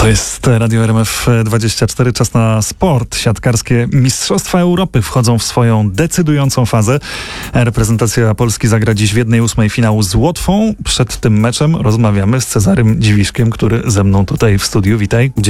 To jest Radio RMF24, czas na sport. Siatkarskie Mistrzostwa Europy wchodzą w swoją decydującą fazę. Reprezentacja Polski zagra dziś w 1/8 finału z Łotwą. Przed tym meczem rozmawiamy z Cezarym Dziwiszkiem, który ze mną tutaj w studiu. Witaj.